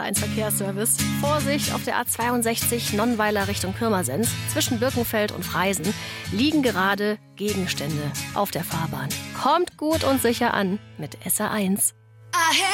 Ein Verkehrsservice. Vorsicht auf der A62 Nonnweiler Richtung Pirmasens. Zwischen Birkenfeld und Freisen liegen gerade Gegenstände auf der Fahrbahn. Kommt gut und sicher an mit SR1.